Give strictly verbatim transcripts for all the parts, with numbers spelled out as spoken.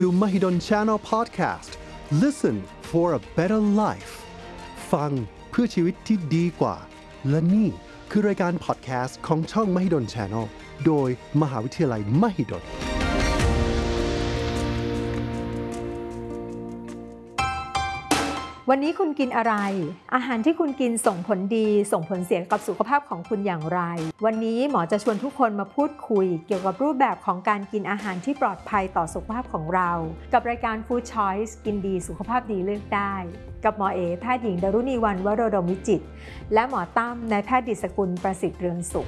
ดู Mahidol Channel Podcast Listen for a better life ฟังเพื่อชีวิตที่ดีกว่าและนี่คือรายการ podcast ของช่อง Mahidol Channel โดยมหาวิทยาลัย Mahidol วันนี้คุณกินอะไรอาหารที่คุณกินส่งผลดีส่งผลเสียกับสุขภาพของคุณอย่างไรวันนี้หมอจะชวนทุกคนมาพูดคุยเกี่ยวกับรูปแบบของการกินอาหารที่ปลอดภัยต่อสุขภาพของเรากับรายการ Food Choice กินดีสุขภาพดีเลือกได้กับหมอเอแพทย์หญิงดารุณีวรรณวโรดมวิจิตรและหมอตั้มนายแพทย์ดิษกุลประสิทธิ์เรืองสุข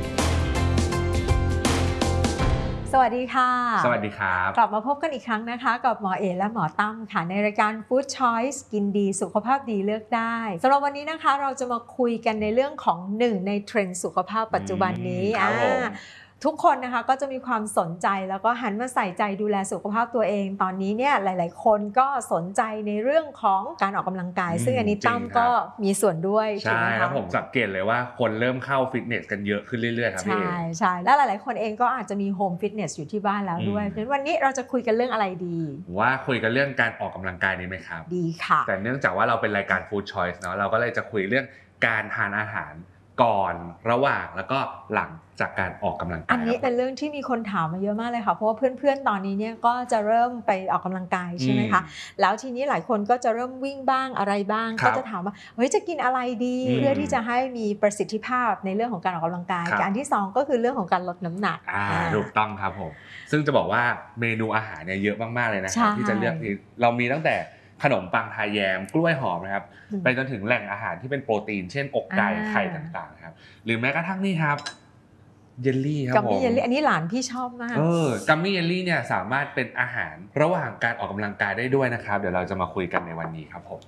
สวัสดีค่ะสวัสดีครับกลับมาพบกันอีกครั้งนะคะกับหมอเอและหมอตั้มค่ะในรายการ Food Choice กินดีสุขภาพดีเลือกได้สำหรับวันนี้นะคะเราจะมาคุยกันในเรื่องของหนึ่งในเทรนด์สุขภาพปัจจุบันนี้อ่าทุกคนนะคะก็จะมีความสนใจแล้วก็หันมาใส่ใจดูแลสุขภาพตัวเองตอนนี้เนี่ยหลายๆคนก็สนใจในเรื่องของการออกกำลังกายซึ่งอันนี้ตั้มก็มีส่วนด้วยใช่แล้วผมสังเกตเลยว่าคนเริ่มเข้าฟิตเนสกันเยอะขึ้นเรื่อยๆครับพี่ใช่ใช่แล้วหลายๆคนเองก็อาจจะมีโฮมฟิตเนสอยู่ที่บ้านแล้วด้วยเพราะฉะนั้นวันนี้เราจะคุยกันเรื่องอะไรดีว่าคุยกันเรื่องการออกกำลังกายนี้ไหมครับดีค่ะแต่เนื่องจากว่าเราเป็นรายการ Food Choice เนาะเราก็เลยจะคุยเรื่องการทานอาหารก่อนระหว่างแล้วก็หลังจากการออกกำลังกายอันนี้เป็นเรื่องที่มีคนถามมาเยอะมากเลยค่ะเพราะว่าเพื่อนๆตอนนี้เนี่ยก็จะเริ่มไปออกกำลังกายใช่ไหมคะแล้วทีนี้หลายคนก็จะเริ่มวิ่งบ้างอะไรบ้างก็จะถามว่าเฮ้ยจะกินอะไรดีเพื่อที่จะให้มีประสิทธิภาพในเรื่องของการออกกำลังกายอันที่สองก็คือเรื่องของการลดน้ำหนักถูกต้องครับผมซึ่งจะบอกว่าเมนูอาหารเนี่ยเยอะมากๆเลยนะครับที่จะเลือกเรามีตั้งแต่ขนมปังทาแยมกล้วยหอมนะครับไปจนถึงแหล่งอาหารที่เป็นโปรตีนเช่นอกไก่ไข่ต่างๆครับหรือแม้กระทั่งนี่ครับเยลลี่ครับผมกัมมี่เยลลี่อันนี้หลานพี่ชอบมากเออกัมมี่เยลลี่เนี่ยสามารถเป็นอาหารระหว่างการออกกำลังกายได้ด้วยนะครับเดี๋ยวเราจะมาคุยกันในวันนี้ครับผม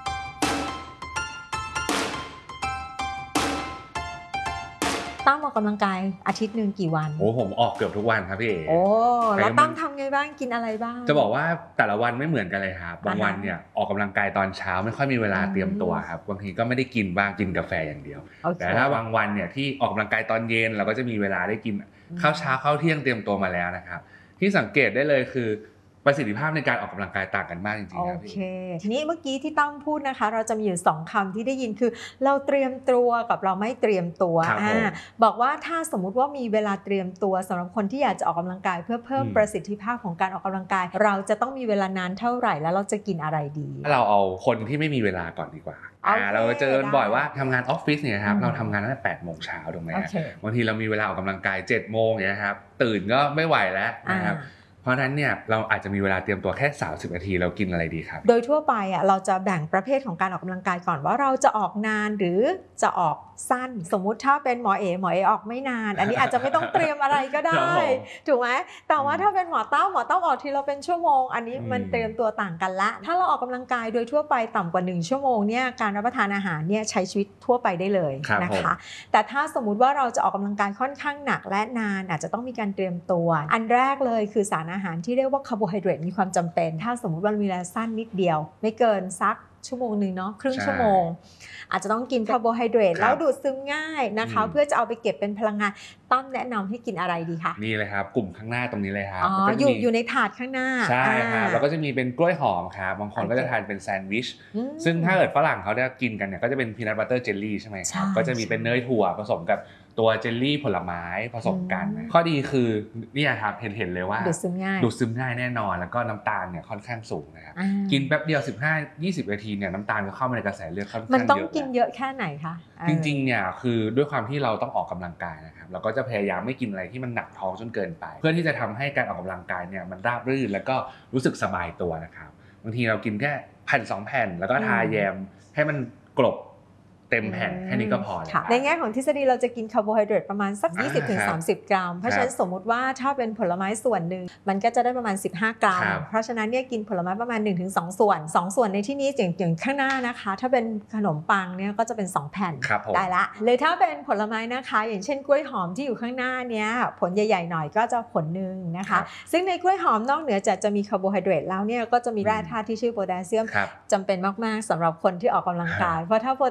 ตั้มออกกำลังกายอาทิตย์หนึ่งกี่วันโอ้ผมออกเกือบทุกวันครับพี่เอ๋โอ้แล้วตั้มทำไงบ้างกินอะไรบ้างจะบอกว่าแต่ละวันไม่เหมือนกันเลยครับบางวันเนี่ยออกกำลังกายตอนเช้าไม่ค่อยมีเวลาเตรียมตัวครับบางทีก็ไม่ได้กินบ้างกินกาแฟอย่างเดียวแต่ถ้าบางวันเนี่ยที่ออกกำลังกายตอนเย็นเราก็จะมีเวลาได้กินข้าวเช้าข้าวเที่ยงเตรียมตัวมาแล้วนะครับที่สังเกตได้เลยคือประสิทธิภาพในการออกกำลังกายต่างกันมากจริงๆครับพี่โอเคทีนี้เมื่อกี้ที่ตั้มพูดนะคะเราจะมีอยู่สองคำที่ได้ยินคือเราเตรียมตัวกับเราไม่เตรียมตัวอ่าบอกว่าถ้าสมมุติว่ามีเวลาเตรียมตัวสำหรับคนที่อยากจะออกกำลังกายเพื่อเพิ่มประสิทธิภาพของการออกกำลังกายเราจะต้องมีเวลานานเท่าไหร่แล้วเราจะกินอะไรดีเราเอาคนที่ไม่มีเวลาก่อนดีกว่าอ่าเราเจอบ่อยว่าทำงานออฟฟิศเนี่ยครับเราทำงานตั้งแต่แปดโมงเช้าถูกไหมบางทีเรามีเวลาออกกำลังกายเจ็ดโมงเนี่ยครับตื่นก็ไม่ไหวแล้วนะครับเพราะฉะนั้นเนี่ยเราอาจจะมีเวลาเตรียมตัวแค่สามสิบนาทีเรากินอะไรดีครับโดยทั่วไปอ่ะเราจะแบ่งประเภทของการออกกำลังกายก่อนว่าเราจะออกนานหรือจะออกสั้นสมมุติถ้าเป็นหมอเอหมอเอออกไม่นานอันนี้อาจจะไม่ต้องเตรียมอะไรก็ได้ถูกไหมแต่ว่าถ้าเป็นหมอเต้าหมอเต้าออกทีเราเป็นชั่วโมงอันนี้มันเตรียมตัวต่างกันละถ้าเราออกกำลังกายโดยทั่วไปต่ำกว่าหนึ่งชั่วโมงเนี่ยการรับประทานอาหารเนี่ยใช้ชีวิตทั่วไปได้เลยนะคะแต่ถ้าสมมุติว่าเราจะออกกำลังกายค่อนข้างหนักและนานอาจจะต้องมีการเตรียมตัวอันแรกเลยคือสารอาหารที่เรียกว่าคาร์โบไฮเดรตมีความจำเป็นถ้าสมมุติว่ามีเวลาสั้นนิดเดียวไม่เกินสักชั่วโมงนึงเนาะครึ่งชั่วโมงอาจจะต้องกินคาร์โบไฮเดรตแล้วดูดซึมง่ายนะคะเพื่อจะเอาไปเก็บเป็นพลังงานตั้มแนะนำให้กินอะไรดีคะนี่เลยครับกลุ่มข้างหน้าตรงนี้เลยครับอ๋ออยู่อยู่ในถาดข้างหน้าใช่ครับแล้วก็จะมีเป็นกล้วยหอมครับบางคนก็จะทานเป็นแซนด์วิชซึ่งถ้าเกิดฝรั่งเขาได้กินกันเนี่ยก็จะเป็นพีนัทบัตเตอร์เจลลี่ใช่ไหมครับก็จะมีเป็นเนยถั่วผสมกับตัวเจลลี่ผลไม้ผสมกันข้อดีคือเนี่ยครับเห็นเห็นเลยว่าดูดซึมง่ายดูดซึมง่ายแน่นอนแล้วก็น้ำตาลเนี่ยค่อนข้างสูงนะครับกินแป๊บเดียว สิบห้าถึงยี่สิบ นาทีเนี่ยน้ำตาลก็เข้ามาในกระแสเลือดค่อนข้างเยอะมันต้องกินเยอะแค่ไหนคะจริงๆเนี่ยคือด้วยความที่เราต้องออกกำลังกายนะครับเราก็จะพยายามไม่กินอะไรที่มันหนักท้องจนเกินไปเพื่อที่จะทำให้การออกกำลังกายเนี่ยมันราบรื่นแล้วก็รู้สึกสบายตัวนะครับบางทีเรากินแค่แผ่นสองแผ่นแล้วก็ทาแยมให้มันกลบเต็มแผ่นแค่นี้ก็พอแล้วในแง่ของทฤษฎีเราจะกินคาร์โบไฮเดรตประมาณสัก ยี่สิบถึงสามสิบ กรัมเพราะฉะนั้นสมมุติว่าถ้าเป็นผลไม้ส่วนหนึ่งมันก็จะได้ประมาณสิบห้ากรัมเพราะฉะนั้นเนี่ยกินผลไม้ประมาณ หนึ่งถึงสอง ส่วนสองส่วนในที่นี้อย่างข้างหน้านะคะถ้าเป็นขนมปังเนี่ยก็จะเป็นสองแผ่นได้ละหรือถ้าเป็นผลไม้นะคะอย่างเช่นกล้วยหอมที่อยู่ข้างหน้าเนี่ยผลใหญ่ๆหน่อยก็จะผลนึงนะคะซึ่งในกล้วยหอมนอกเหนือจากจะมีคาร์โบไฮเดรตแล้วเนี่ยก็จะมีแร่ธาตุที่ชื่อโพแทสเซียมจำเป็นมากๆสำหรับคนที่ออกกำลังกายเพราะถ้าโพแทสเซียม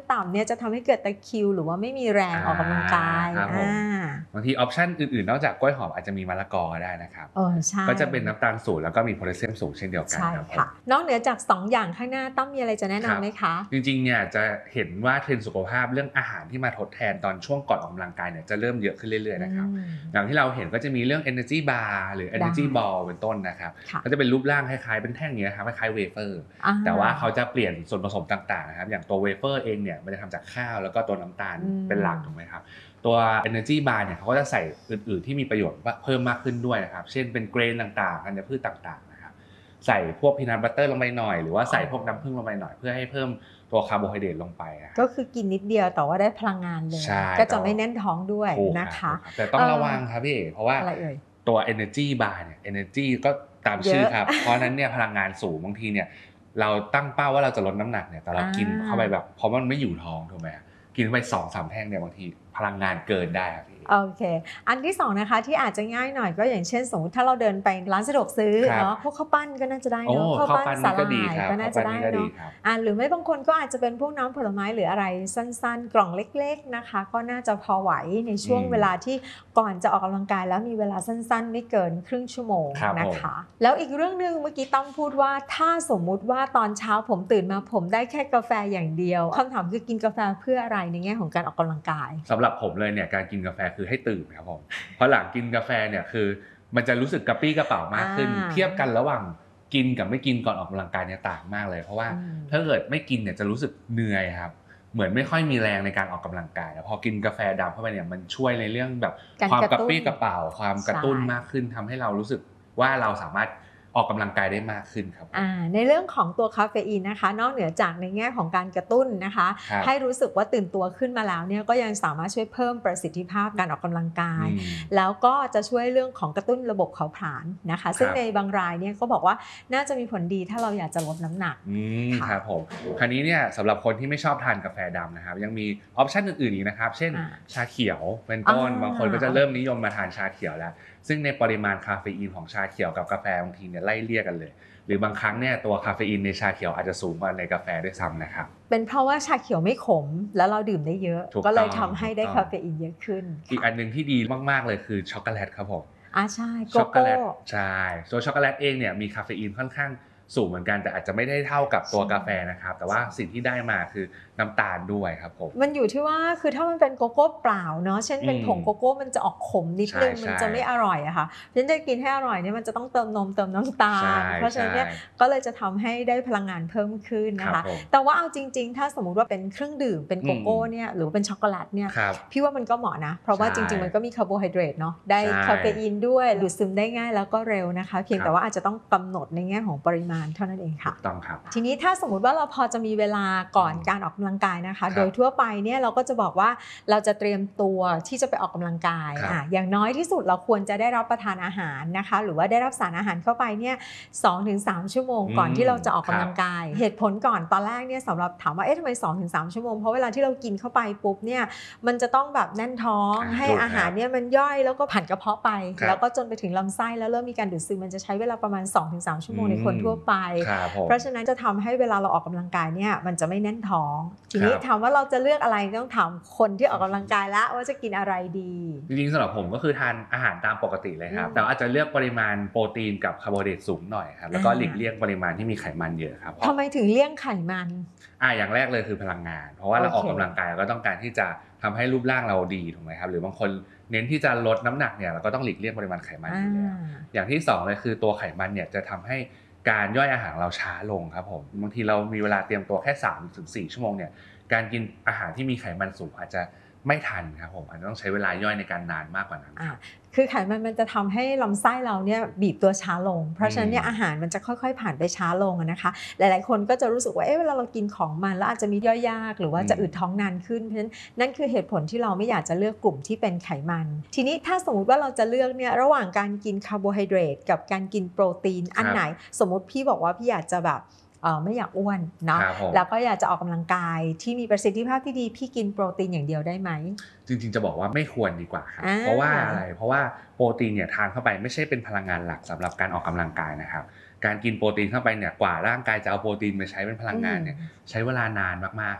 ต่ำเนี่ยจะทำให้เกิดตะคริวหรือว่าไม่มีแรงออกกำลังกายบางทีออปชั่นอื่นๆนอกจากกล้วยหอมอาจจะมีมะละกอได้นะครับก็จะเป็นน้ำตาลสูงแล้วก็มีโพแทสเซียมสูงเช่นเดียวกันครับค่ะนอกเหนือจากสองอย่างข้างหน้าต้องมีอะไรจะแนะนำไหมคะจริงๆเนี่ยจะเห็นว่าเทรนด์สุขภาพเรื่องอาหารที่มาทดแทนตอนช่วงก่อนออกกำลังกายเนี่ยจะเริ่มเยอะขึ้นเรื่อยๆนะครับอย่างที่เราเห็นก็จะมีเรื่อง energy bar หรือ energy ball เป็นต้นนะครับก็จะเป็นรูปร่างคล้ายๆเป็นแท่งอย่างนี้ครับคล้ายๆเวเฟอร์แต่ว่าเขาจะเปลี่ยนส่วนผสมต่างๆนะครับอย่างตัวเวเฟอร์เองเนี่ยมันจะทำจากข้าวแล้วก็ตัวน้ำตาลเป็นหลักถูกไหมครับตัว energy bar เนี่ยเขาก็จะใส่อื่นๆที่มีประโยชน์เพิ่มมากขึ้นด้วยนะครับเช่นเป็นเกรนต่างๆธัญพืชต่างๆนะครับใส่พวกพีนัทบัตเตอร์ลงไปหน่อยหรือว่าใส่พวกน้ำผึ้งลงไปหน่อยเพื่อให้เพิ่มตัวคาร์โบไฮเดรตลงไปก็คือกินนิดเดียวแต่ว่าได้พลังงานเลยก็จะไม่แน่นท้องด้วยนะคะแต่ต้องระวังครับพี่เพราะว่าตัว energy bar เนี่ย energy ก็ตามชื่อครับเพราะนั้นเนี่ยพลังงานสูงบางทีเนี่ยเราตั้งเป้าว่าเราจะลดน้ำหนักเนี่ยแต่เรากินเข้าไปแบบเพราะมันไม่อยู่ท้องถูกไหมกินไป สองถึงสาม แท่งเนี่ยบางทีพลังงานเกินได้ครับพี่โอเคอันที่สองนะคะที่อาจจะง่ายหน่อยก็อย่างเช่นสมมติถ้าเราเดินไปร้านสะดวกซื้อเนาะพวกข้าวปั้นก็น่าจะได้เนาะข้าวปั้นสาหร่ายก็น่าจะได้เนาะอ่าหรือไม่บางคนก็อาจจะเป็นพวกน้ำผลไม้หรืออะไรสั้นๆกล่องเล็กๆนะคะก็น่าจะพอไหวในช่วงเวลาที่ก่อนจะออกกำลังกายแล้วมีเวลาสั้นๆไม่เกินครึ่งชั่วโมงนะคะแล้วอีกเรื่องนึงเมื่อกี้ต้องพูดว่าถ้าสมมุติว่าตอนเช้าผมตื่นมาผมได้แค่กาแฟอย่างเดียวคำถามคือกินกาแฟเพื่ออะไรในแง่ของการออกกำลังกายสำหรับผมเลยเนี่ยการกินกาแฟคือให้ตื่นครับผมเพราะหลังกินกาแฟเนี่ยคือมันจะรู้สึกกระปรี้กระเป๋ามากขึ้นเทียบกันระหว่างกินกับไม่กินก่อนออกกำลังกายเนี่ยต่างมากเลยเพราะว่าถ้าเกิดไม่กินเนี่ยจะรู้สึกเหนื่อยครับเหมือนไม่ค่อยมีแรงในการออกกำลังกายพอกินกาแฟดำเข้าไปเนี่ยมันช่วยในเรื่องแบบความกระปรี้กระเป๋าความกระตุ้นมากขึ้นทำให้เรารู้สึกว่าเราสามารถออกกำลังกายได้มากขึ้นครับในเรื่องของตัวคาเฟอีนนะคะนอกเหนือจากในแง่ของการกระตุ้นนะคะให้รู้สึกว่าตื่นตัวขึ้นมาแล้วเนี่ยก็ยังสามารถช่วยเพิ่มประสิทธิภาพการออกกำลังกายแล้วก็จะช่วยเรื่องของกระตุ้นระบบเผาผลาญนะคะซึ่งในบางรายเนี่ยก็บอกว่าน่าจะมีผลดีถ้าเราอยากจะลดน้ำหนักครับผมคราวนี้เนี่ยสำหรับคนที่ไม่ชอบทานกาแฟดำนะครับยังมีออปชันอื่นๆอีกนะครับเช่นชาเขียวเป็นต้นบางคนก็จะเริ่มนิยมมาทานชาเขียวแล้วซึ่งในปริมาณคาเฟอีนของชาเขียวกับกาแฟบางทีเนี่ยไล่เลี่ยกันเลยหรือบางครั้งเนี่ยตัวคาเฟอีนในชาเขียวอาจจะสูงกว่าในกาแฟด้วยซ้ำนะครับเป็นเพราะว่าชาเขียวไม่ขมแล้วเราดื่มได้เยอะก็เลยทำให้ได้คาเฟอีนเยอะขึ้นอีกอันนึงที่ดีมากๆเลยคือช็อกโกแลตครับผมอ่าใช่ช็อกโกแลตใช่ตัวช็อกโกแลตเองเนี่ยมีคาเฟอีนค่อนข้างสูงเหมือนกันแต่อาจจะไม่ได้เท่ากับตัวกาแฟนะครับแต่ว่าสิ่งที่ได้มาคือน้ำตาลด้วยครับผมมันอยู่ที่ว่าคือถ้ามันเป็นโกโก้เปล่าเนาะเช่นเป็นผงโกโก้มันจะออกขมนิดนึงมันจะไม่อร่อยอะค่ะเพราะฉะนั้นจะกินให้อร่อยเนี่ยมันจะต้องเติมนมเติมน้ำตาลเพราะฉะนั้นเนี่ยก็เลยจะทำให้ได้พลังงานเพิ่มขึ้นนะคะแต่ว่าเอาจริงๆถ้าสมมุติว่าเป็นเครื่องดื่มเป็นโกโก้เนี่ยหรือเป็นช็อกโกแลตเนี่ยพี่ว่ามันก็เหมาะนะเพราะว่าจริงๆมันก็มีคาร์โบไฮเดรตเนาะได้คาเฟอีนด้วยดูดซึมได้ง่ายแล้วก็เร็วนะคะเพียงแต่ว่าอาจจะต้องกำหนดในแง่ของปริมาณเท่านั้นเองค่ะต้องครับทีนี้ถ้าสมมุติว่าเราพอจะมีเวลาก่อนการออกกำลังกายนะคะโดยทั่วไปเนี่ยเราก็จะบอกว่าเราจะเตรียมตัวที่จะไปออกกำลังกายอ่ะอย่างน้อยที่สุดเราควรจะได้รับประทานอาหารนะคะหรือว่าได้รับสารอาหารเข้าไปเนี่ย สองถึงสาม ชั่วโมงก่อนที่เราจะออกกำลังกายเหตุผลก่อนตอนแรกเนี่ยสำหรับถามว่าเอ๊ะทำไม สองถึงสาม ชั่วโมงเพราะเวลาที่เรากินเข้าไปปุ๊บเนี่ยมันจะต้องแบบแน่นท้องให้อาหารเนี่ยมันย่อยแล้วก็ผ่านกระเพาะไปแล้วก็จนไปถึงลำไส้แล้วเริ่มมีการดูดซึมมันจะใช้เวลาประมาณ สองถึงสาม ชั่วโมงในคนทั่วไปเพราะฉะนั้นจะทำให้เวลาเราออกกำลังกายเนี่ยมันจะไม่แน่นท้องทีนี้ถามว่าเราจะเลือกอะไรต้องถามคนที่ออกกำลังกายแล้วว่าจะกินอะไรดีจริงๆสำหรับผมก็คือทานอาหารตามปกติเลยครับแต่อาจจะเลือกปริมาณโปรตีนกับคาร์โบไฮเดรตสูงหน่อยครับแล้วก็หลีกเลี่ยงปริมาณที่มีไขมันเยอะครับทำไมถึงเลี่ยงไขมันอ่าอย่างแรกเลยคือพลังงานเพราะว่าเราออกกำลังกายเราก็ต้องการที่จะทำให้รูปร่างเราดีถูกไหมครับหรือบางคนเน้นที่จะลดน้ำหนักเนี่ยเราก็ต้องหลีกเลี่ยงปริมาณไขมันอยู่แล้วอย่างที่สองเลยคือตัวไขมันเนี่ยจะทำให้การย่อยอาหารเราช้าลงครับผมบางทีเรามีเวลาเตรียมตัวแค่ สามถึงสี่ ชั่วโมงเนี่ยการกินอาหารที่มีไขมันสูงอาจจะไม่ทันครับผมอาจจะต้องใช้เวลาย่อยในการนานมากกว่านั้นคือไขมันมันจะทำให้ลำไส้เราเนี่ยบีบตัวช้าลงเพราะฉะนั้นเนี่ยอาหารมันจะค่อยๆผ่านไปช้าลงนะคะหลายๆคนก็จะรู้สึกว่าเอ๊ะเวลาเรากินของมันแล้วอาจจะมีย่อยยากหรือว่าจะอืดท้องนานขึ้นเพราะฉะนั้นนั่นคือเหตุผลที่เราไม่อยากจะเลือกกลุ่มที่เป็นไขมันทีนี้ถ้าสมมุติว่าเราจะเลือกเนี่ยระหว่างการกินคาร์โบไฮเดรตกับการกินโปรตีนอันไหนสมมติพี่บอกว่าพี่อยากจะแบบไม่อยากอ้วนเนาะแล้วก็อยากจะออกกำลังกายที่มีประสิทธิภาพที่ดีพี่กินโปรตีนอย่างเดียวได้ไหมจริงๆจะบอกว่าไม่ควรดีกว่าครับเพราะว่าอะไรเพราะว่าโปรตีนเนี่ยทานเข้าไปไม่ใช่เป็นพลังงานหลักสำหรับการออกกำลังกายนะครับการกินโปรตีนเข้าไปเนี่ยกว่าร่างกายจะเอาโปรตีนมาใช้เป็นพลังงานเนี่ยใช้เวลานานมากๆครับ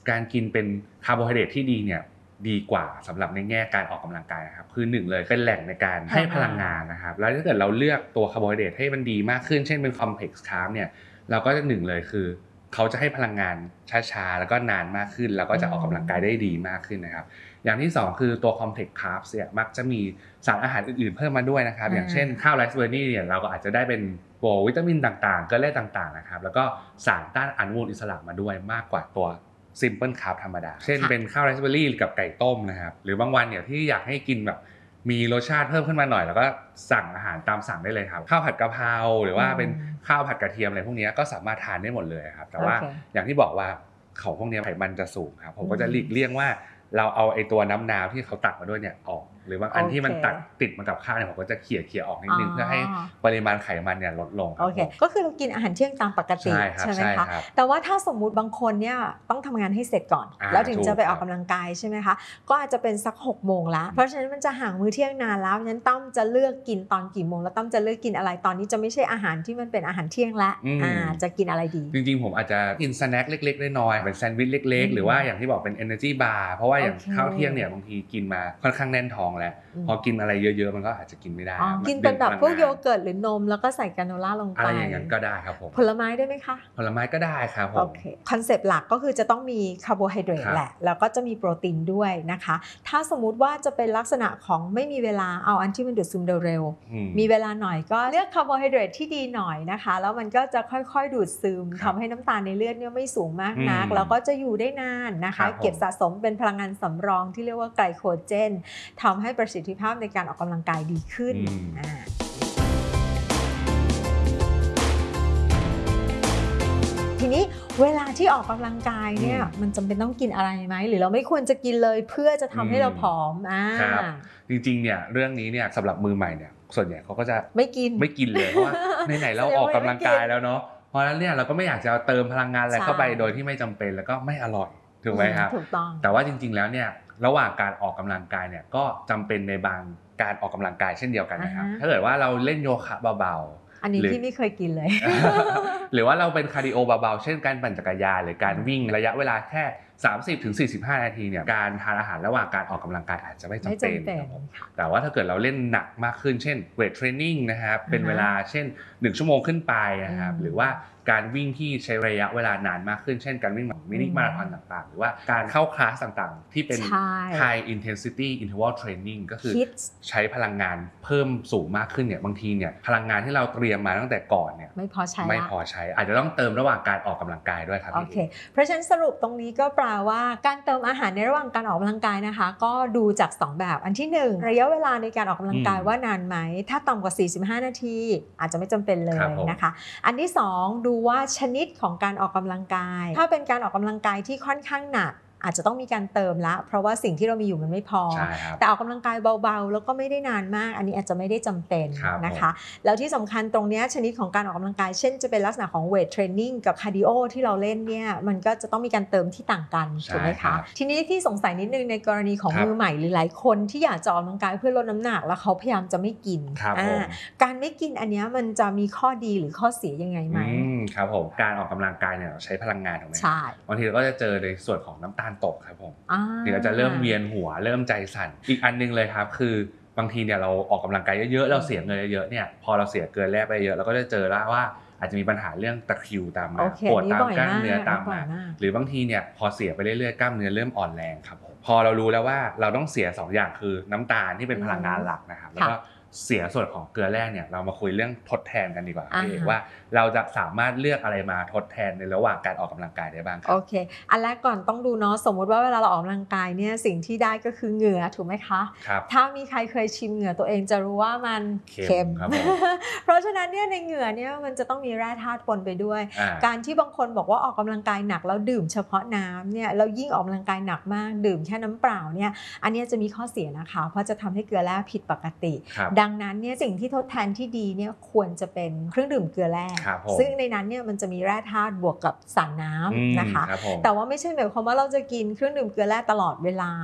การกินเป็นคาร์โบไฮเดรตที่ดีเนี่ยดีกว่าสำหรับในแง่การออกกำลังกายนะครับคือหนึ่งเลยเป็นแหล่งในการให้พลังงานนะครับแล้วถ้าเกิดเราเลือกตัวคาร์โบไฮเดรตให้มันดีมากขึ้นเช่นเป็นคอมเพล็กซ์คาร์บเนี่ยเราก็จะหนึ่งเลยคือเขาจะให้พลังงานช้าๆแล้วก็นานมากขึ้นแล้วก็จะออกกำลังกายได้ดีมากขึ้นนะครับอย่างที่สองคือตัว complex carbs เนี่ยมักจะมีสารอาหารอื่นๆเพิ่มมาด้วยนะครับอย่างเช่นข้าวไรซ์เบอร์รี่เนี่ยเราก็อาจจะได้เป็นโปรวิตามินต่างๆเกลือแร่ต่างๆนะครับแล้วก็สารต้านอนุมูลอิสระมาด้วยมากกว่าตัว simple carb ธรรมดาเช่นเป็นข้าวไรซ์เบอร์รี่กับไก่ต้มนะครับหรือบางวันเนี่ยที่อยากให้กินแบบมีรสชาติเพิ่มขึ้นมาหน่อยแล้วก็สั่งอาหารตามสั่งได้เลยครับข้าวผัดกะเพราหรือว่าเป็นข้าวผัดกระเทียมอะไรพวกนี้ก็สามารถทานได้หมดเลยครับแต่ว่าอย่างที่บอกว่าของพวกนี้ไขมันจะสูงครับผมก็จะหลีกเลี่ยงว่าเราเอาไอ้ตัวน้ำน้ำที่เขาตักมาด้วยเนี่ยออกหรือบางอันที่มันตักติดมากับข้าวเนี่ยผมก็จะเขี่ยเขี่ยออกนิดนึงเพื่อให้ปริมาณไขมันเนี่ยลดลงโอเคก็คือเรากินอาหารเที่ยงตามปกติใช่ไหมคะแต่ว่าถ้าสมมุติบางคนเนี่ยต้องทำงานให้เสร็จก่อนแล้วถึงจะไปออกกำลังกายใช่ไหมคะก็อาจจะเป็นสักหกโมงละเพราะฉะนั้นมันจะห่างมื้อเที่ยงนานแล้วงั้นต้อมจะเลือกกินตอนกี่โมงแล้วต้อมจะเลือกกินอะไรตอนนี้จะไม่ใช่อาหารที่มันเป็นอาหารเที่ยงละอ่าจะกินอะไรดีจริงๆผมอาจจะกินสแน็คเล็กๆน้อยๆเป็นแซนด์วิชเล็กๆหรือว่าอย่างที่บอกเป็น energy bar เพราะว่าอย่างข้าวเที่ยงเนี่ยบางทีกินมาค่อนข้างแน่นท้องแล้วพอกินอะไรเยอะๆมันก็อาจจะกินไม่ได้กินเป็นแบบพวกโยเกิร์ตหรือนมแล้วก็ใส่กราโนล่าลงไปอะไรอย่างนั้นก็ได้ครับผมผลไม้ได้ไหมคะผลไม้ก็ได้ครับผมโอเคคอนเซปต์หลักก็คือจะต้องมีคาร์โบไฮเดรตแหละแล้วก็จะมีโปรตีนด้วยนะคะถ้าสมมุติว่าจะเป็นลักษณะของไม่มีเวลาเอาอันที่มันดูดซึมเร็วๆมีเวลาหน่อยก็เลือกคาร์โบไฮเดรตที่ดีหน่อยนะคะแล้วมันก็จะค่อยๆดูดซึมทำให้น้ำตาลในเลือดเนี่ยไม่สูงมากนักแล้วก็จะอยู่ได้นานนะคะเก็บสะสมเป็นพลังงานสำรองที่เรียกว่าไกลโคเจนทำให้ประสิทธิภาพในการออกกำลังกายดีขึ้นทีนี้เวลาที่ออกกำลังกายเนี่ยมันจำเป็นต้องกินอะไรไหมหรือเราไม่ควรจะกินเลยเพื่อจะทำให้เราผอมอ่าจริงๆเนี่ยเรื่องนี้เนี่ยสำหรับมือใหม่เนี่ยส่วนใหญ่เขาก็จะไม่กินไม่กินเลยเพราะว่าไหนๆเราออกกำลังกายแล้วเนาะเพราะฉะนั้นเนี่ยเราก็ไม่อยากจะเติมพลังงานอะไรเข้าไปโดยที่ไม่จำเป็นแล้วก็ไม่อร่อยถูกไหมครับถูกต้องแต่ว่าจริงๆแล้วเนี่ยระหว่างการออกกำลังกายเนี่ยก็จำเป็นในบางการออกกำลังกายเช่นเดียวกันนะครับถ้าเกิดว่าเราเล่นโยคะเบาๆอันนี้ที่ไม่เคยกินเลยหรือว่าเราเป็นคาร์ดิโอเบาๆเช่นการปั่นจักรยานหรือการวิ่งระยะเวลาแค่ สามสิบถึงสี่สิบห้า นาทีเนี่ยการทานอาหารระหว่างการออกกำลังกายอาจจะไม่จำเป็นแต่ว่าถ้าเกิดเราเล่นหนักมากขึ้นเช่นเวทเทรนนิ่งนะครับเป็นเวลาเช่นหนึ่งชั่วโมงขึ้นไปนะครับหรือว่าการวิ่งที่ใช้ระยะเวลานานมากขึ้นเช่นการวิ่งมินิมาราธอนต่างๆหรือว่าการเข้าคลาสต่างๆที่เป็น high intensity interval training ก็คือใช้พลังงานเพิ่มสูงมากขึ้นเนี่ยบางทีเนี่ยพลังงานที่เราเตรียมมาตั้งแต่ก่อนเนี่ยไม่พอใช้ไม่พอใช้อาจจะต้องเติมระหว่างการออกกำลังกายด้วยครับโอเคเพราะฉะนั้นสรุปตรงนี้ก็แปลว่าการเติมอาหารในระหว่างการออกกำลังกายนะคะก็ดูจากสองแบบอันที่หนึ่งระยะเวลาในการออกกำลังกายว่านานไหมถ้าต่ำกว่าสี่สิบห้านาทีอาจจะไม่จำเป็นเลยนะคะอันที่สองดูว่าชนิดของการออกกำลังกายถ้าเป็นการออกกำลังกายที่ค่อนข้างหนักอาจจะต้องมีการเติมละเพราะว่าสิ่งที่เรามีอยู่มันไม่พอแต่ออกกำลังกายเบาๆแล้วก็ไม่ได้นานมากอันนี้อาจจะไม่ได้จำเป็นนะคะแล้วที่สำคัญตรงนี้ชนิดของการออกกำลังกายเช่นจะเป็นลักษณะของเวทเทรนนิ่งกับคาร์ดิโอที่เราเล่นเนี่ยมันก็จะต้องมีการเติมที่ต่างกันถูกไหมคะทีนี้ที่สงสัยนิดนึงในกรณีของมือใหม่หรือหลายคนที่อยากจะออกกำลังกายเพื่อลดน้ำหนักแล้วเขาพยายามจะไม่กินการไม่กินอันนี้มันจะมีข้อดีหรือข้อเสียยังไงไหมครับผมการออกกำลังกายเนี่ยใช้พลังงานถูกไหมบางทีเราก็จะเจอในส่วนของน้ำตาลตกครับผมเดี๋ยวจะเริ่มเวียนหัวเริ่มใจสั่นอีกอันนึงเลยครับคือบางทีเนี่ยเราออกกำลังกายเยอะๆเราเสียเงินเยอะๆเนี่ยพอเราเสียเกินแรกไปเยอะเราก็จะเจอแล้วว่าอาจจะมีปัญหาเรื่องตะคริวตามมาปวดตามกล้ามเนื้อตามมาหรือบางทีเนี่ยพอเสียไปเรื่อยๆกล้ามเนื้อเริ่มอ่อนแรงครับผมพอเรารู้แล้วว่าเราต้องเสียสองอย่างคือน้ำตาลที่เป็นพลังงานหลักนะครับแล้วก็เสียส่วนของเกลือแร่เนี่ยเรามาคุยเรื่องทดแทนกันดีกว่าพี่ว่าเราจะสามารถเลือกอะไรมาทดแทนในระหว่างการออกกำลังกายได้บ้างครับโอเคอันแรกก่อนต้องดูเนาะสมมุติว่าเวลาเราออกกำลังกายเนี่ยสิ่งที่ได้ก็คือเหงื่อถูกไหมคะถ้ามีใครเคยชิมเหงื่อตัวเองจะรู้ว่ามันเค็มเพราะฉะนั้นเนี่ยในเหงื่อเนี่ยมันจะต้องมีแร่ธาตุปนไปด้วยการที่บางคนบอกว่าออกกำลังกายหนักแล้วดื่มเฉพาะน้ำเนี่ยเรายิ่งออกกำลังกายหนักมากดื่มแค่น้ำเปล่าเนี่ยอันนี้จะมีข้อเสียนะคะเพราะจะทำให้เกลือแร่ผิดปกติดังนั้นเนี่ยสิ่งที่ทดแทนที่ดีเนี่ยควรจะเป็นเครื่องดื่มเกลือแร่ซึ่งในนั้นเนี่ยมันจะมีแร่ธาตุบวกกับสารน้ำนะคะแต่ว่าไม่ใช่หมายความว่าเราจะกินเครื่องดื่มเกลือแร่ตลอดเวลา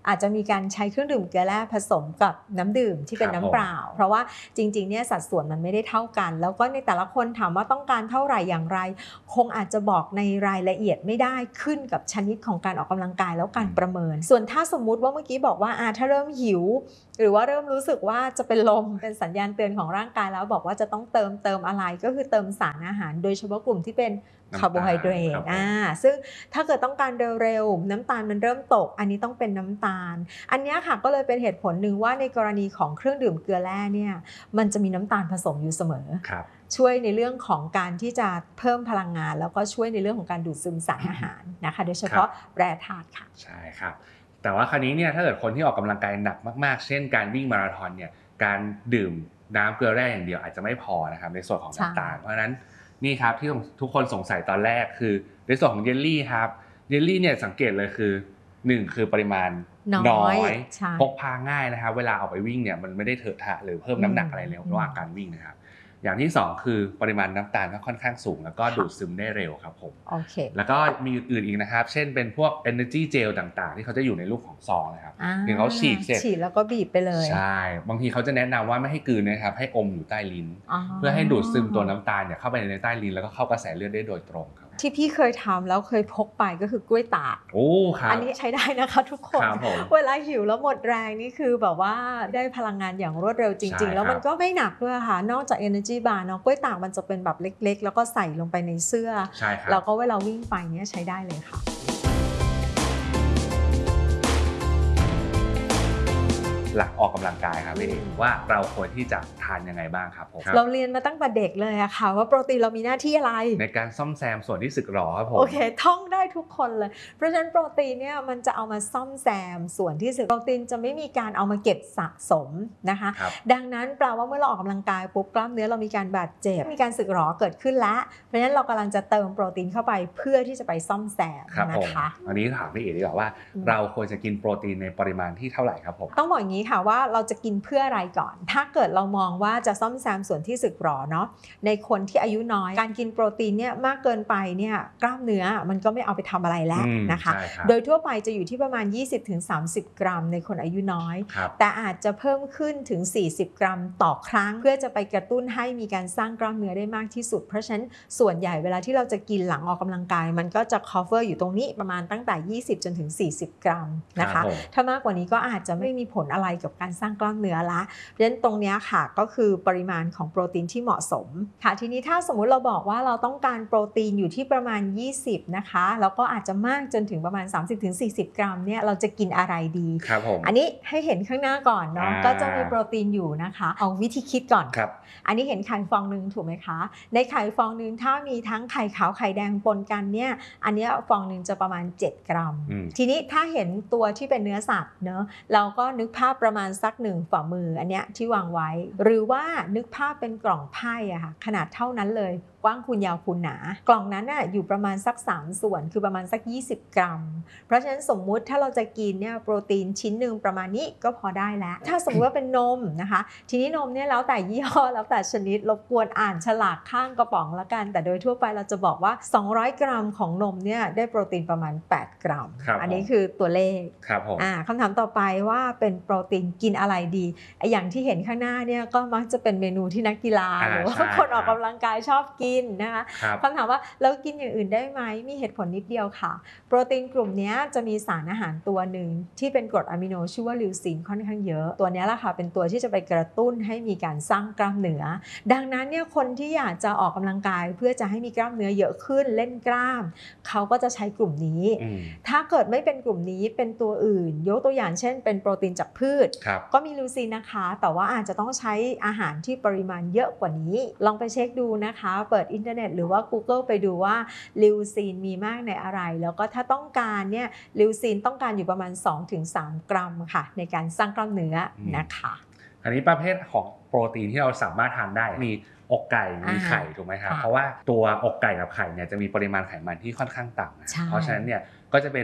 อาจจะมีการใช้เครื่องดื่มเกลือแร่ผสมกับน้ำดื่มที่เป็นน้ำเปล่าเพราะว่าจริงๆเนี่ยสัดส่วนมันไม่ได้เท่ากันแล้วก็ในแต่ละคนถามว่าต้องการเท่าไหร่อย่างไรคงอาจจะบอกในรายละเอียดไม่ได้ขึ้นกับชนิดของการออกกำลังกายแล้วการประเมินส่วนถ้าสมมุติว่าเมื่อกี้บอกว่าถ้าเริ่มหิวหรือว่าเริ่มรู้สึกว่าจะเป็นลมเป็นสัญญาณเตือนของร่างกายแล้วบอกว่าจะต้องเติมเติมอะไรก็คือเติมสารอาหารโดยเฉพาะกลุ่มที่เป็นคาร์โบไฮเดรตอ่าซึ่งถ้าเกิดต้องการเร็วๆน้ำตาลมันเริ่มตกอันนี้ต้องเป็นน้ำตาลอันนี้ค่ะก็เลยเป็นเหตุผลหนึ่งว่าในกรณีของเครื่องดื่มเกลือแร่เนี่ยมันจะมีน้ำตาลผสมอยู่เสมอช่วยในเรื่องของการที่จะเพิ่มพลังงานแล้วก็ช่วยในเรื่องของการดูดซึมสารอาหารนะคะโดยเฉพาะแร่ธาตุค่ะใช่ครับแต่ว่าคราวนี้เนี่ยถ้าเกิดคนที่ออกกำลังกายหนักมากๆเช่นการวิ่งมาราธอนเนี่ยการดื่มน้ำเกลือแร่อย่างเดียวอาจจะไม่พอนะครับในส่วนของน้ำตาลเพราะฉะนั้นนี่ครับที่ทุกคนสงสัยตอนแรกคือในส่วนของเยลลี่ครับเยลลี่เนี่ยสังเกตเลยคือหนึ่งคือปริมาณน้อยพกพาง่ายนะครับเวลาออกไปวิ่งเนี่ยมันไม่ได้เถอะทะหรือเพิ่มน้ำหนักอะไรในระหว่างการวิ่งนะครับอย่างที่สองคือปริมาณน้ำตาลก็ค่อนข้างสูงแล้วก็ดูดซึมได้เร็วครับผมโอเคแล้วก็มีอื่นอีกนะครับเช่นเป็นพวก energy gel ต่างๆที่เขาจะอยู่ในรูปของซองนะครับถึงเขาฉีกเสร็จฉีกแล้วก็บีบไปเลยใช่บางทีเขาจะแนะนำว่าไม่ให้กลืนนะครับให้อมอยู่ใต้ลิ้นเพื่อให้ดูดซึมตัวน้ำตาลเนี่ยเข้าไปในใต้ลิ้นแล้วก็เข้ากระแสเลือดได้โดยตรงครับที่พี่เคยทำแล้วเคยพกไปก็คือกล้วยตากโอ้ครับอันนี้ใช้ได้นะคะทุกคนเวลาหิวแล้วหมดแรงนี่คือแบบว่าได้พลังงานอย่างรวดเร็วจริงๆแล้วมันก็ไม่หนักด้วยค่ะนอกจาก energy bar เนาะกล้วยตากมันจะเป็นแบบเล็กๆแล้วก็ใส่ลงไปในเสื้อแล้วก็เวลาวิ่งไปเนี่ยใช้ได้เลยค่ะหลักออกกำลังกายครับพี่ว่าเราควรที่จะทานยังไงบ้างครับผมเราเรียนมาตั้งแต่เด็กเลยอะค่ะว่าโปรตีนเรามีหน้าที่อะไรในการซ่อมแซมส่วนที่สึกหรอครับผมโอเคท่องได้ทุกคนเลยเพราะฉะนั้นโปรตีนเนี่ยมันจะเอามาซ่อมแซมส่วนที่สึกโปรตีนจะไม่มีการเอามาเก็บสะสมนะคะดังนั้นแปลว่าเมื่อเราออกกำลังกายปุ๊บกล้ามเนื้อเรามีการบาดเจ็บมีการสึกหรอเกิดขึ้นแล้วเพราะฉะนั้นเรากำลังจะเติมโปรตีนเข้าไปเพื่อที่จะไปซ่อมแซมนะคะอันนี้ถามพี่เอ๋ดีกว่าว่าเราควรจะกินโปรตีนในปริมาณที่เท่าไหร่ครับผมต้องบอกอย่างนี้ค่ะว่าเราจะกินเพื่ออะไรก่อนถ้าเกิดเรามองว่าจะซ่อมแซมส่วนที่สึกหรอเนาะในคนที่อายุน้อยการกินโปรตีนเนี่ยมากเกินไปเนี่ยกล้ามเนื้อมันก็ไม่เอาไปทำอะไรแล้วนะคะโดยทั่วไปจะอยู่ที่ประมาณ ยี่สิบถึงสามสิบ กรัมในคนอายุน้อยแต่อาจจะเพิ่มขึ้นถึงสี่สิบกรัมต่อครั้งเพื่อจะไปกระตุ้นให้มีการสร้างกล้ามเนื้อได้มากที่สุดเพราะฉะนั้นส่วนใหญ่เวลาที่เราจะกินหลังออกกำลังกายมันก็จะ cover อยู่ตรงนี้ประมาณตั้งแต่ยี่สิบจนถึงสี่สิบกรัมนะคะถ้ามากกว่านี้ก็อาจจะไม่มีผลอะไรกับการสร้างกล้ามเนื้อละเพราะฉะนั้นตรงนี้ค่ะก็คือปริมาณของโปรตีนที่เหมาะสมค่ะทีนี้ถ้าสมมุติเราบอกว่าเราต้องการโปรตีนอยู่ที่ประมาณยี่สิบนะคะแล้วก็อาจจะมากจนถึงประมาณ สามสิบถึงสี่สิบ กรัมเนี่ยเราจะกินอะไรดีครับผมอันนี้ให้เห็นข้างหน้าก่อนเนาะก็จะมีโปรตีนอยู่นะคะเอาวิธีคิดก่อนครับอันนี้เห็นไข่ฟองนึงถูกไหมคะในไข่ฟองนึงถ้ามีทั้งไข่ขาวไข่แดงปนกันเนี่ยอันนี้ฟองนึงจะประมาณเจ็ดกรัมทีนี้ถ้าเห็นตัวที่เป็นเนื้อสัตว์เนาะเราก็นึกภาพประมาณสักหนึ่งฝ่ามืออันเนี้ยที่วางไว้หรือว่านึกภาพเป็นกล่องไพ่อะค่ะขนาดเท่านั้นเลยกว้างคูณยาวคูณหนากล่องนั้นน่ะอยู่ประมาณสักสามส่วนคือประมาณสักยี่สิบกรัมเพราะฉะนั้นสมมุติถ้าเราจะกินเนี่ยโปรตีนชิ้นหนึ่งประมาณนี้ก็พอได้แล้วถ้าสมมติว่าเป็นนมนะคะทีนี้นมเนี่ยแล้วแต่ยี่ห้อแล้วแต่ชนิดรบกวนอ่านฉลากข้างกระป๋องละกันแต่โดยทั่วไปเราจะบอกว่าสองร้อยกรัมของนมเนี่ยได้โปรตีนประมาณแปดกรัมอันนี้คือตัวเลขครับผมอ่าคำถามต่อไปว่าเป็นโปรตีนกินอะไรดีอย่างที่เห็นข้างหน้าเนี่ยก็มักจะเป็นเมนูที่นักกีฬาหรือว่าคนออกกำลังกายชอบกินนะคะคำถามว่าแล้วกินอย่างอื่นได้ไหมมีเหตุผลนิดเดียวค่ะโปรตีนกลุ่มนี้จะมีสารอาหารตัวหนึ่งที่เป็นกรดอะมิโนชื่อว่าลิวซีนค่อนข้างเยอะตัวนี้แหละค่ะเป็นตัวที่จะไปกระตุ้นให้มีการสร้างกล้ามเนื้อดังนั้นเนี่ยคนที่อยากจะออกกำลังกายเพื่อจะให้มีกล้ามเนื้อเยอะขึ้นเล่นกล้ามเขาก็จะใช้กลุ่มนี้ถ้าเกิดไม่เป็นกลุ่มนี้เป็นตัวอื่นยกตัวอย่างเช่นเป็นโปรตีนจากพืชก็มีลิวซีนนะคะแต่ว่าอาจจะต้องใช้อาหารที่ปริมาณเยอะกว่านี้ลองไปเช็คดูนะคะเปิดอินเทอร์เน็ตหรือว่า Google ไปดูว่าลิวซีนมีมากในอะไรแล้วก็ถ้าต้องการเนี่ยลิวซีนต้องการอยู่ประมาณ สองถึงสาม กรัมค่ะในการสร้างกล้ามเนื้อนะคะอันนี้ประเภทของโปรตีนที่เราสามารถทานได้มีอกไก่มีไข่ถูกไหมครับเพราะว่าตัวอกไก่กับไข่เนี่ยจะมีปริมาณไขมันที่ค่อนข้างต่ำเพราะฉะนั้นเนี่ยก็จะเป็น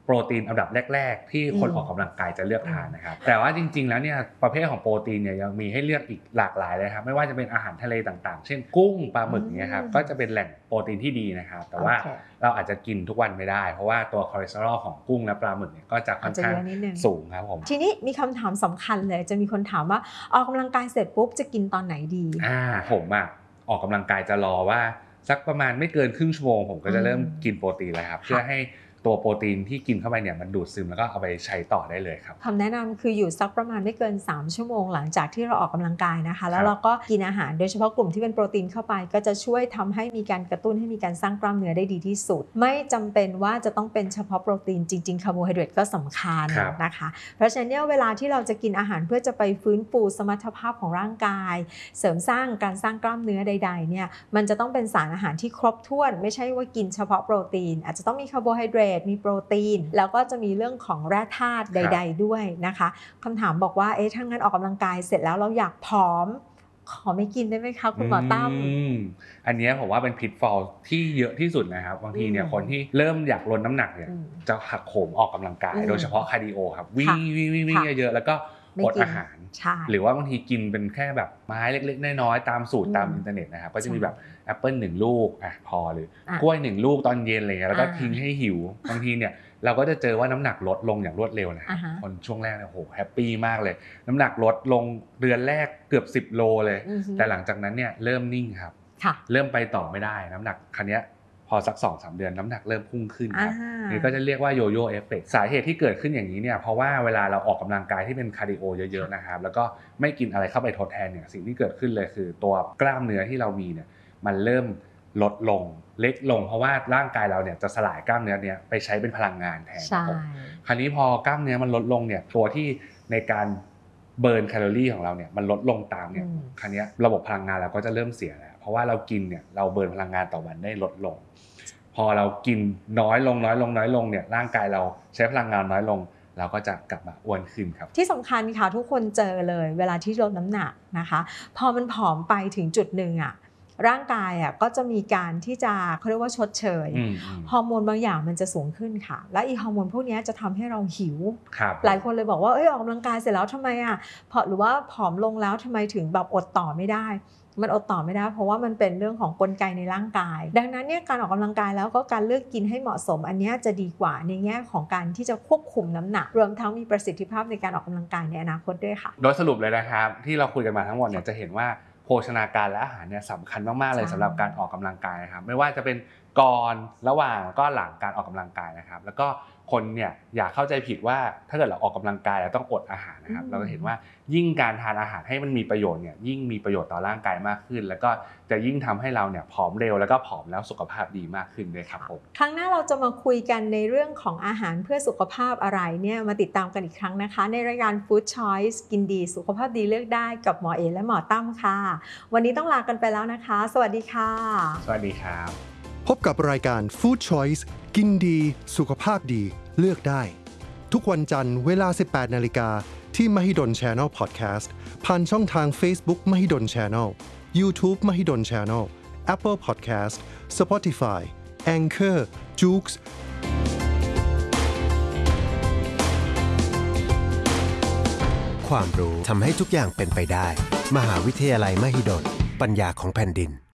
โปรตีนอันดับแรกๆที่คนออกกำลังกายจะเลือกทานนะครับแต่ว่าจริงๆแล้วเนี่ยประเภทของโปรตีนเนี่ยยังมีให้เลือกอีกหลากหลายเลยครับไม่ว่าจะเป็นอาหารทะเลต่างๆเช่นกุ้งปลาหมึกเนี่ยครับก็จะเป็นแหล่งโปรตีนที่ดีนะครับแต่ว่าเราอาจจะกินทุกวันไม่ได้เพราะว่าตัวคอเลสเตอรอลของกุ้งและปลาหมึกเนี่ยก็จะค่อนข้างสูงครับผมทีนี้มีคำถามสำคัญเลยจะมีคนถามว่าออกกำลังกายเสร็จปุ๊บจะกินตอนไหนดีอ่าผมอ่ะออกกำลังกายจะรอว่าสักประมาณไม่เกินครึ่งชั่วโมงผมก็จะเริ่มกินโปรตีนแล้วครับเพื่อให้ตัวโปรตีนที่กินเข้าไปเนี่ยมันดูดซึมแล้วก็เอาไปใช้ต่อได้เลยครับคำแนะนำคืออยู่สักประมาณไม่เกินสามชั่วโมงหลังจากที่เราออกกำลังกายนะคะแล้วเราก็กินอาหารโดยเฉพาะกลุ่มที่เป็นโปรตีนเข้าไปก็จะช่วยทำให้มีการกระตุ้นให้มีการสร้างกล้ามเนื้อได้ดีที่สุดไม่จำเป็นว่าจะต้องเป็นเฉพาะโปรตีนจริงๆคาร์โบไฮเดรตก็สำคัญนะคะเพราะฉะนั้นเนี่ยเวลาที่เราจะกินอาหารเพื่อจะไปฟื้นฟูสมรรถภาพของร่างกายเสริมสร้างการสร้างกล้ามเนื้อใดๆเนี่ยมันจะต้องเป็นสารอาหารที่ครบถ้วนไม่ใช่ว่ากินเฉพาะโปรตีนอาจจะต้องมีคาร์โบไฮเดรตมีโปรตีนแล้วก็จะมีเรื่องของแร่ธาตุใดๆด้วยนะคะคำถามบอกว่าเอ๊ะถ้างั้นออกกำลังกายเสร็จแล้วเราอยากผอมขอไม่กินได้ไหมคะคุณหมอตั้มอันนี้ผมว่าเป็นพิทฟอลที่เยอะที่สุดนะครับบางทีเนี่ยคนที่เริ่มอยากลดน้ำหนักเนี่ยจะหักโหมออกกำลังกายโดยเฉพาะคาร์ดิโอครับวิ่งวิ่งวิ่งเยอะๆแล้วก็อดอาหารหรือว่าบางทีกินเป็นแค่แบบไม้เล็กๆน้อยๆตามสูตรตามอินเทอร์เน็ตนะครับก็จะมีแบบแอปเปิลหนึ่งลูกอ่ะพอหรือกล้วยหนึ่งลูกตอนเย็นอะไรเงี้ยแล้วก็ทิ้งให้หิวบางทีเนี่ยเราก็จะเจอว่าน้ำหนักลดลงอย่างรวดเร็วนะคนช่วงแรกเนี่ยโหแฮปปี้มากเลยน้ำหนักลดลงเดือนแรกเกือบสิบโลเลยแต่หลังจากนั้นเนี่ยเริ่มนิ่งครับเริ่มไปต่อไม่ได้น้ำหนักคันนี้พอสัก สองถึงสาม เดือนน้ำหนักเริ่มพุ่งขึ้นครับนี่ก็จะเรียกว่าโยโย่เอฟเฟกต์สาเหตุที่เกิดขึ้นอย่างนี้เนี่ยเพราะว่าเวลาเราออกกำลังกายที่เป็นคาร์ดิโอเยอะๆนะครับแล้วก็ไม่กินอะไรเข้าไปทดแทนเนี่ยสิ่งที่เกิดขึ้นเลยคือตัวกล้ามเนื้อที่เรามีเนี่ยมันเริ่มลดลงเล็กลงเพราะว่าร่างกายเราเนี่ยจะสลายกล้ามเนื้อเนี้ยไปใช้เป็นพลังงานแทนครับคราวนี้พอกล้ามเนื้อมันลดลงเนี่ยตัวที่ในการเบิร์นแคลอรี่ของเราเนี่ยมันลดลงตามเนี่ยคราวนี้ระบบพลังงานเราก็จะเริ่มเสียแล้วเพราะว่าเรากินเนี่ยเราเบิร์นพลังงานต่อวันได้ลดลงพอเรากินน้อยลงน้อยลงน้อยลงเนี่ยร่างกายเราใช้พลังงานน้อยลงเราก็จะกลับมาอ้วนขึ้นครับที่สำคัญค่ะทุกคนเจอเลยเวลาที่ลดน้ำหนักนะคะพอมันผอมไปถึงจุดหนึ่งอ่ะร่างกายอ่ะก็จะมีการที่จะเขาเรียกว่าชดเชยฮอร์โมนบางอย่างมันจะสูงขึ้นค่ะและอีฮอร์โมนพวกนี้จะทำให้เราหิวหลายคนเลยบอกว่าเอ้ยออกกำลังกายเสร็จแล้วทำไมอ่ะพอหรือว่าผอมลงแล้วทำไมถึงแบบอดต่อไม่ได้มันอดต่อไม่ได้เพราะว่ามันเป็นเรื่องของกลไกในร่างกายดังนั้นเนี่ยการออกกำลังกายแล้วก็การเลือกกินให้เหมาะสมอันนี้จะดีกว่าในแง่ของการที่จะควบคุมน้ำหนักรวมทั้งมีประสิทธิภาพในการออกกำลังกายในอนาคตด้วยค่ะโดยสรุปเลยนะครับที่เราคุยกันมาทั้งหมดเนี่ยจะเห็นว่าโภชนาการและอาหารเนี่ยสำคัญมากๆเลยสำหรับการออกกำลังกายนะครับไม่ว่าจะเป็นก่อนระหว่างก็หลังการออกกำลังกายนะครับแล้วก็คนเนี่ยอย่าเข้าใจผิดว่าถ้าเกิดเราออกกำลังกายเราต้องอดอาหารนะครับเราก็เห็นว่ายิ่งการทานอาหารให้มันมีประโยชน์เนี่ยยิ่งมีประโยชน์ต่อร่างกายมากขึ้นแล้วก็จะยิ่งทำให้เราเนี่ยผอมเร็วแล้วก็ผอมแล้วสุขภาพดีมากขึ้นด้วยครับผมครั้งหน้าเราจะมาคุยกันในเรื่องของอาหารเพื่อสุขภาพอะไรเนี่ยมาติดตามกันอีกครั้งนะคะในรายการ Food Choice กินดีสุขภาพดีเลือกได้กับหมอเอและหมอตั้มค่ะวันนี้ต้องลากันไปแล้วนะคะสวัสดีค่ะสวัสดีครับพบกับรายการ Food Choice กินดีสุขภาพดีเลือกได้ทุกวันจันทร์เวลา สิบแปดนาฬิกา นที่ Mahidol Channel Podcast ผ่านช่องทาง Facebook Mahidol Channel YouTube Mahidol Channel Apple Podcast Spotify Anchor Joox ความรู้ทำให้ทุกอย่างเป็นไปได้มหาวิทยาลัยมหิดลปัญญาของแผ่นดิน